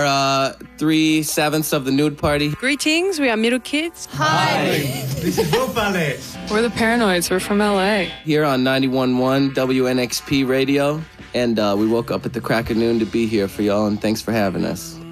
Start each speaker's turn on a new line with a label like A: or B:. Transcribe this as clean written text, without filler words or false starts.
A: 3/7 of the nude party.
B: Greetings, we are Middle Kids.
C: Hi. This is Bo Ballet.
B: We're the Paranoids. We're from LA.
A: Here on 91.1 WNXP Radio. And we woke up at the crack of noon to be here for y'all, and thanks for having us.